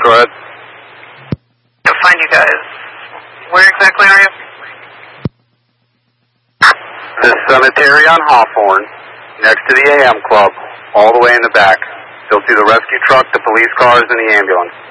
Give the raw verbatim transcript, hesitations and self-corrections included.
go ahead. I'll find you guys. Where exactly are you? The cemetery on Hawthorne, next to the A M Club, all the way in the back. You'll see the rescue truck, the police cars, and the ambulance.